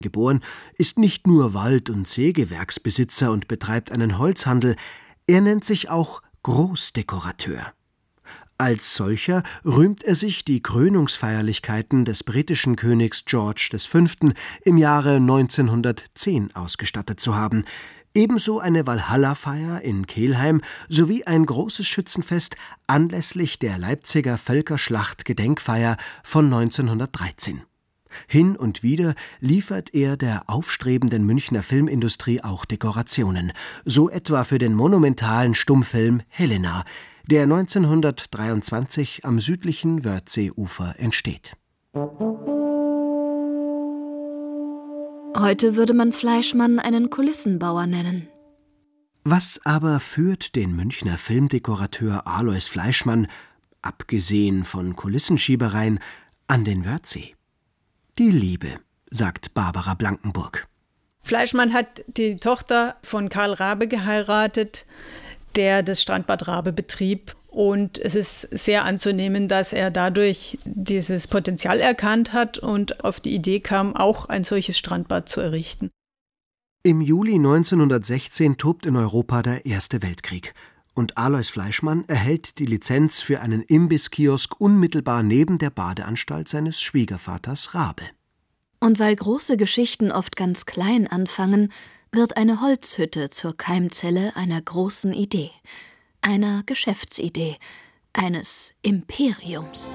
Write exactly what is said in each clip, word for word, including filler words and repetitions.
Geboren, ist nicht nur Wald- und Sägewerksbesitzer und betreibt einen Holzhandel, er nennt sich auch Großdekorateur. Als solcher rühmt er sich, die Krönungsfeierlichkeiten des britischen Königs George des Fünften im Jahre neunzehnhundertzehn ausgestattet zu haben, ebenso eine Walhalla-Feier in Kelheim sowie ein großes Schützenfest anlässlich der Leipziger Völkerschlacht-Gedenkfeier von neunzehnhundertdreizehn. Hin und wieder liefert er der aufstrebenden Münchner Filmindustrie auch Dekorationen, so etwa für den monumentalen Stummfilm Helena, der neunzehnhundertdreiundzwanzig am südlichen Wörthseeufer entsteht. Heute würde man Fleischmann einen Kulissenbauer nennen. Was aber führt den Münchner Filmdekorateur Alois Fleischmann, abgesehen von Kulissenschiebereien, an den Wörthsee? Die Liebe, sagt Barbara Blankenburg. Fleischmann hat die Tochter von Karl Rabe geheiratet, der das Strandbad Rabe betrieb. Und es ist sehr anzunehmen, dass er dadurch dieses Potenzial erkannt hat und auf die Idee kam, auch ein solches Strandbad zu errichten. Im Juli neunzehnhundertsechzehn tobt in Europa der Erste Weltkrieg. Und Alois Fleischmann erhält die Lizenz für einen Imbisskiosk unmittelbar neben der Badeanstalt seines Schwiegervaters Rabe. Und weil große Geschichten oft ganz klein anfangen, wird eine Holzhütte zur Keimzelle einer großen Idee, einer Geschäftsidee, eines Imperiums.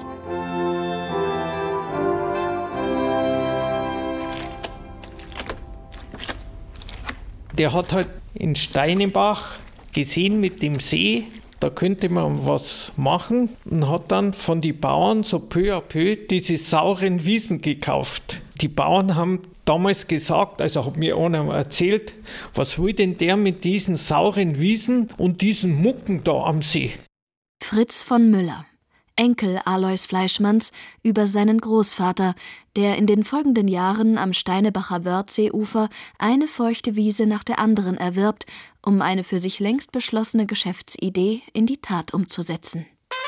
Der hat halt in Steinebach gesehen mit dem See, da könnte man was machen und hat dann von den Bauern so peu à peu diese sauren Wiesen gekauft. Die Bauern haben damals gesagt, also hat mir einer erzählt, was will denn der mit diesen sauren Wiesen und diesen Mucken da am See? Fritz von Müller, Enkel Alois Fleischmanns, über seinen Großvater, der in den folgenden Jahren am Steinebacher Wörthseeufer eine feuchte Wiese nach der anderen erwirbt, um eine für sich längst beschlossene Geschäftsidee in die Tat umzusetzen.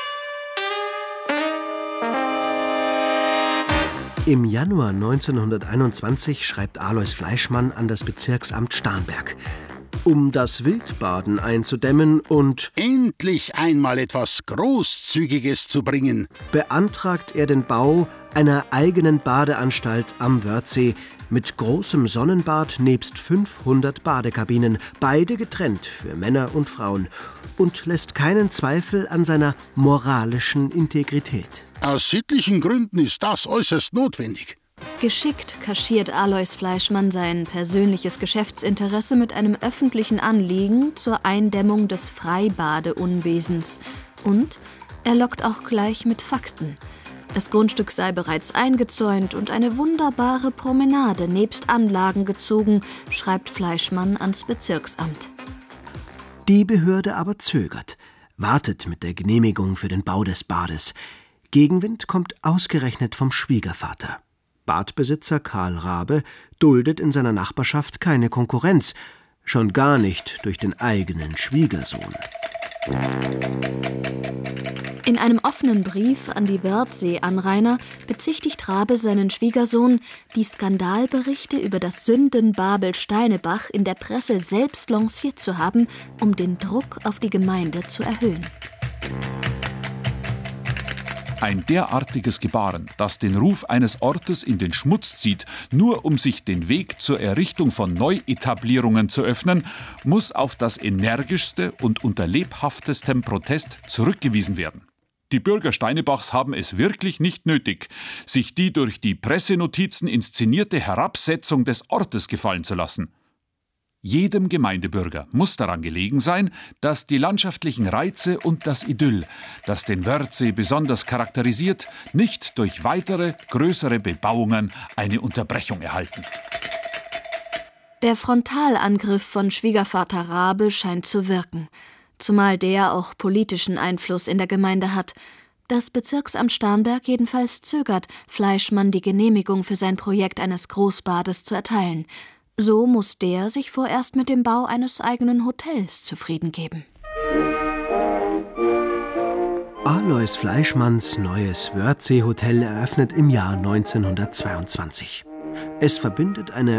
Im Januar neunzehnhunderteinundzwanzig schreibt Alois Fleischmann an das Bezirksamt Starnberg. Um das Wildbaden einzudämmen und endlich einmal etwas Großzügiges zu bringen, beantragt er den Bau einer eigenen Badeanstalt am Wörthsee mit großem Sonnenbad nebst fünfhundert Badekabinen, beide getrennt für Männer und Frauen, und lässt keinen Zweifel an seiner moralischen Integrität. Aus sittlichen Gründen ist das äußerst notwendig. Geschickt kaschiert Alois Fleischmann sein persönliches Geschäftsinteresse mit einem öffentlichen Anliegen zur Eindämmung des Freibadeunwesens. Und er lockt auch gleich mit Fakten. Das Grundstück sei bereits eingezäunt und eine wunderbare Promenade nebst Anlagen gezogen, schreibt Fleischmann ans Bezirksamt. Die Behörde aber zögert, wartet mit der Genehmigung für den Bau des Bades. Gegenwind kommt ausgerechnet vom Schwiegervater. Badbesitzer Karl Rabe duldet in seiner Nachbarschaft keine Konkurrenz, schon gar nicht durch den eigenen Schwiegersohn. In einem offenen Brief an die Wörthsee-Anrainer bezichtigt Rabe seinen Schwiegersohn, die Skandalberichte über das Sündenbabel Steinebach in der Presse selbst lanciert zu haben, um den Druck auf die Gemeinde zu erhöhen. Ein derartiges Gebaren, das den Ruf eines Ortes in den Schmutz zieht, nur um sich den Weg zur Errichtung von Neuetablierungen zu öffnen, muss auf das energischste und unter lebhaftestem Protest zurückgewiesen werden. Die Bürger Steinebachs haben es wirklich nicht nötig, sich die durch die Pressenotizen inszenierte Herabsetzung des Ortes gefallen zu lassen. Jedem Gemeindebürger muss daran gelegen sein, dass die landschaftlichen Reize und das Idyll, das den Wörthsee besonders charakterisiert, nicht durch weitere, größere Bebauungen eine Unterbrechung erhalten. Der Frontalangriff von Schwiegervater Rabe scheint zu wirken, zumal der auch politischen Einfluss in der Gemeinde hat. Das Bezirksamt Starnberg jedenfalls zögert, Fleischmann die Genehmigung für sein Projekt eines Großbades zu erteilen. So muss der sich vorerst mit dem Bau eines eigenen Hotels zufrieden geben. Alois Fleischmanns neues Wörthsee-Hotel eröffnet im Jahr neunzehnhundertzweiundzwanzig. Es verbindet eine